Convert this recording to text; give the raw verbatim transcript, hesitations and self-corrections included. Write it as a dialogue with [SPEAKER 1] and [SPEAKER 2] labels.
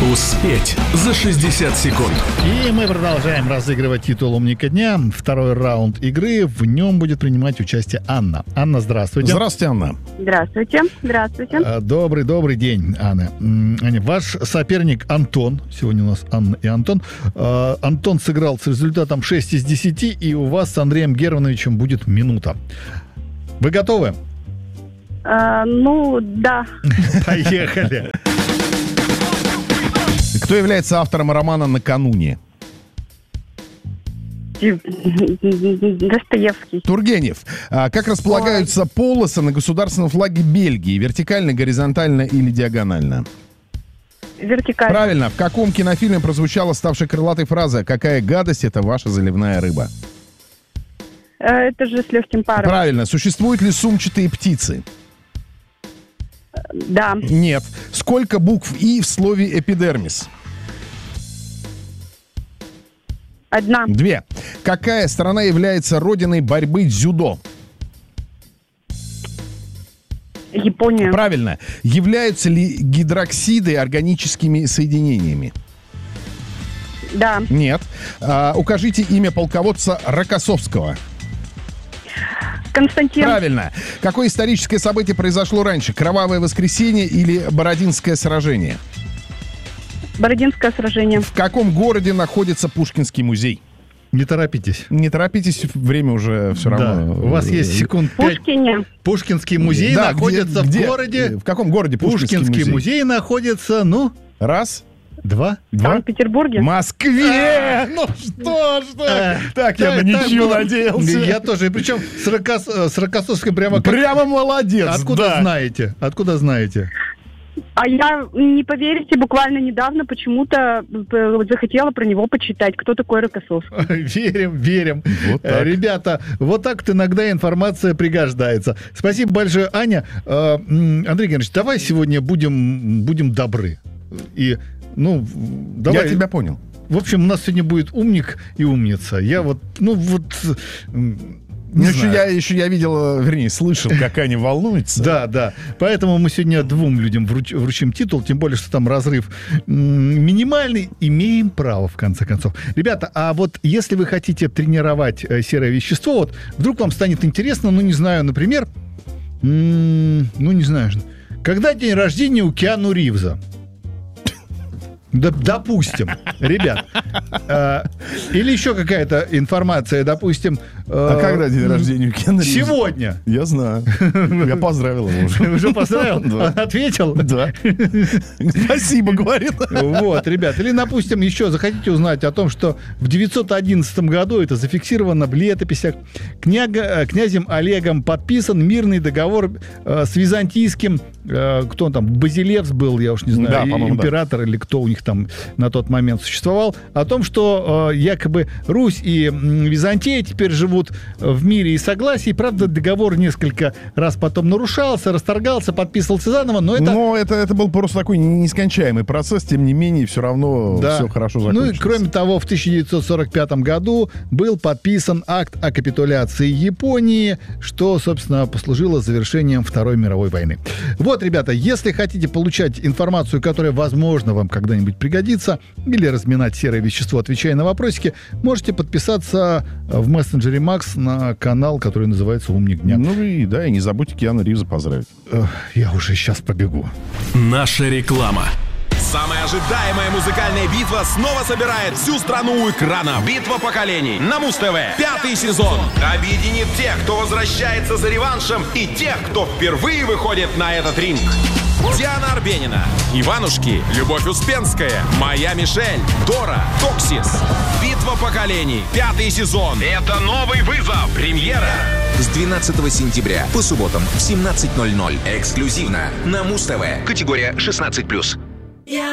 [SPEAKER 1] Успеть за шестьдесят секунд.
[SPEAKER 2] И мы продолжаем разыгрывать титул «Умника дня». Второй раунд игры. В нем будет принимать участие Анна. Анна, здравствуйте.
[SPEAKER 3] Здравствуйте, Анна.
[SPEAKER 4] Здравствуйте. Здравствуйте.
[SPEAKER 2] Добрый, добрый день, Анна. Аня, ваш соперник Антон. Сегодня у нас Анна и Антон. Антон сыграл с результатом шесть из десяти, и у вас с Андреем Германовичем будет минута. Вы готовы?
[SPEAKER 4] А, ну, да.
[SPEAKER 2] Поехали.
[SPEAKER 3] Кто является автором романа «Накануне»?
[SPEAKER 4] Достоевский.
[SPEAKER 3] Тургенев. А как располагаются полосы на государственном флаге Бельгии? Вертикально, горизонтально или диагонально?
[SPEAKER 4] Вертикально.
[SPEAKER 3] Правильно. В каком кинофильме прозвучала ставшая крылатой фраза «Какая гадость, это ваша заливная рыба»?
[SPEAKER 4] Это же с легким паром.
[SPEAKER 3] Правильно. Существуют ли сумчатые птицы?
[SPEAKER 4] Да.
[SPEAKER 3] Нет. Сколько букв «и» в слове «эпидермис»?
[SPEAKER 4] Одна.
[SPEAKER 3] Две. Какая страна является родиной борьбы дзюдо?
[SPEAKER 4] Япония.
[SPEAKER 3] Правильно. Являются ли гидроксиды органическими соединениями?
[SPEAKER 4] Да.
[SPEAKER 3] Нет. А, укажите имя полководца Рокоссовского.
[SPEAKER 4] Константин.
[SPEAKER 3] Правильно. Какое историческое событие произошло раньше? Кровавое воскресенье или Бородинское сражение?
[SPEAKER 4] Бородинское сражение.
[SPEAKER 3] В каком городе находится Пушкинский музей?
[SPEAKER 2] Не торопитесь.
[SPEAKER 3] Не торопитесь, время уже все равно.
[SPEAKER 2] Да. У вас есть секунд пять.
[SPEAKER 4] Пушкине.
[SPEAKER 2] Пушкинский музей
[SPEAKER 3] Да,
[SPEAKER 2] находится
[SPEAKER 3] где-
[SPEAKER 2] в
[SPEAKER 3] где?
[SPEAKER 2] городе.
[SPEAKER 3] В каком городе Пушкинский,
[SPEAKER 2] Пушкинский
[SPEAKER 3] музей?
[SPEAKER 2] музей находится, ну,
[SPEAKER 3] Раз,
[SPEAKER 2] два.
[SPEAKER 4] В
[SPEAKER 3] два.
[SPEAKER 4] Санкт-Петербурге.
[SPEAKER 3] В Москве! Ну что, что? Так, я на ничью надеялся.
[SPEAKER 2] Я тоже. И причем с Рокос- с Рокоссовским прямо как...
[SPEAKER 3] Прямо молодец.
[SPEAKER 2] Откуда
[SPEAKER 3] да.
[SPEAKER 2] знаете? Откуда знаете?
[SPEAKER 4] А я, не поверите, буквально недавно почему-то э, захотела про него почитать. Кто такой Рокоссовский?
[SPEAKER 2] Верим, верим.
[SPEAKER 3] Вот так.
[SPEAKER 2] Э, Ребята, вот так вот иногда информация пригождается. Спасибо большое, Аня. Э, м, Андрей Геннадьевич, давай сегодня будем, будем добры. И, ну, давай.
[SPEAKER 3] Я тебя понял.
[SPEAKER 2] В общем, у нас сегодня будет умник и умница. Я вот, ну вот... м, не
[SPEAKER 3] Ну, еще
[SPEAKER 2] знаю.
[SPEAKER 3] я, еще я видел, вернее, слышал, как Аня волнуется.
[SPEAKER 2] Да, да. Поэтому мы сегодня двум людям вруч- вручим титул, тем более, что там разрыв м, минимальный. Имеем право, в конце концов. Ребята, а вот если вы хотите тренировать э, серое вещество, вот вдруг вам станет интересно, ну, не знаю, например, м, ну, не знаю, когда день рождения у Киану Ривза? Да, допустим, ребят. Э, или еще какая-то информация, допустим... э,
[SPEAKER 3] А когда день рождения у Киану Ривза?
[SPEAKER 2] Сегодня.
[SPEAKER 3] Я знаю. Я поздравил его уже.
[SPEAKER 2] Уже поздравил?
[SPEAKER 3] Да.
[SPEAKER 2] Он ответил?
[SPEAKER 3] Да. Спасибо, говорит.
[SPEAKER 2] Вот, ребят. Или, допустим, еще захотите узнать о том, что в девятьсот одиннадцатом году, это зафиксировано в летописях, княга, князем Олегом подписан мирный договор э, с византийским, э, кто он там, Базилевс был, я уж не знаю,
[SPEAKER 3] Да,
[SPEAKER 2] и-
[SPEAKER 3] по-моему, да.
[SPEAKER 2] император или кто у них там на тот момент существовал, о том, что э, якобы Русь и м, Византия теперь живут в мире и согласии. Правда, договор несколько раз потом нарушался, расторгался, подписывался заново, но это...
[SPEAKER 3] Но это, это был просто такой нескончаемый процесс, тем не менее, все равно
[SPEAKER 2] Да.
[SPEAKER 3] все хорошо
[SPEAKER 2] Ну
[SPEAKER 3] закончилось.
[SPEAKER 2] и кроме того, в тысяча девятьсот сорок пятом году был подписан акт о капитуляции Японии, что, собственно, послужило завершением Второй мировой войны. Вот, ребята, если хотите получать информацию, которая, возможно, вам когда-нибудь пригодится, или разминать серое вещество, отвечая на вопросики, можете подписаться в мессенджере Макс на канал, который называется «Умник дня».
[SPEAKER 3] Ну и да, и не забудьте Киану Ривза поздравить.
[SPEAKER 2] Эх, я уже сейчас побегу.
[SPEAKER 1] Наша реклама.
[SPEAKER 5] Самая ожидаемая музыкальная битва снова собирает всю страну у экрана. Битва поколений на Муз-ТВ. Пятый сезон объединит тех, кто возвращается за реваншем, и тех, кто впервые выходит на этот ринг. Диана Арбенина, Иванушки, Любовь Успенская, Моя Мишель, Дора, Токсис. Битва поколений. Пятый сезон. Это новый вызов. Премьера.
[SPEAKER 6] С двенадцатого сентября по субботам в семнадцать ноль ноль. Эксклюзивно на Муз-ТВ. Категория шестнадцать плюс.